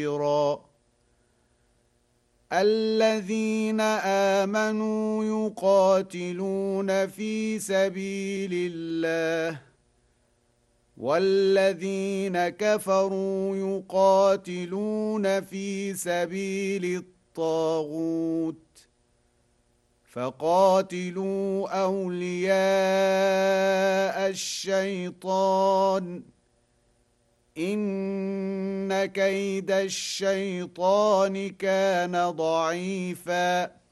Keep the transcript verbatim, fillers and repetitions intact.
الذين آمنوا يقاتلون في سبيل الله والذين كفروا يقاتلون في سبيل الطاغوت فقاتلوا أولياء الشيطان إن كيد الشيطان كان ضعيفا